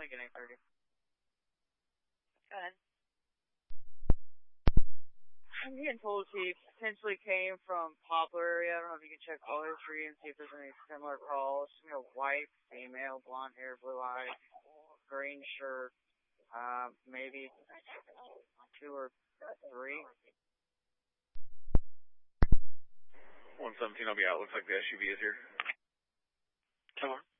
Lincoln 830. Go ahead. I'm getting told he potentially came from Poplar area. I don't know if you can check call history and see if there's any similar calls. White, female, blonde hair, blue eyes, green shirt, maybe 2 or 3. 117, I'll be out. Looks like the SUV is here. 10-4.